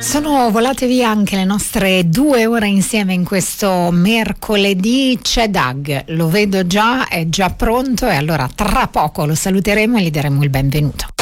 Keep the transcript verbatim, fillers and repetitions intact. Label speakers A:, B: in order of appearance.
A: Sono volate via anche le nostre due ore insieme in questo mercoledì. C'è Doug, lo vedo già, è già pronto e allora tra poco lo saluteremo e gli daremo il benvenuto.